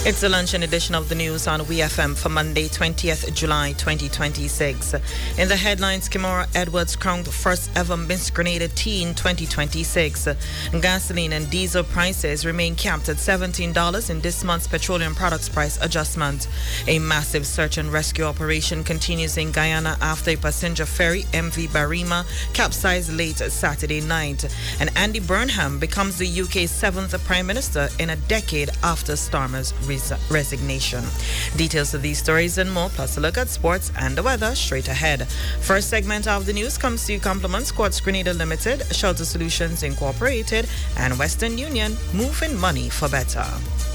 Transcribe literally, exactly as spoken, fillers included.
It's the luncheon edition of the news on W E F M for Monday, twentieth July twenty twenty-six. In the headlines, Kimora Edwards crowned first ever Miss Grenada Teen twenty twenty-six. Gasoline and diesel prices remain capped at seventeen dollars in this month's petroleum products price adjustment. A massive search and rescue operation continues in Guyana after a passenger ferry, M V Barima, capsized late Saturday night. And Andy Burnham becomes the U K's seventh Prime Minister in a decade after Starmer's res- resignation. Details of these stories and more, plus a look at sports and the weather straight ahead. First segment of the news comes to you compliments Quartz Grenada Limited, Shelter Solutions Incorporated, and Western Union, moving money for better.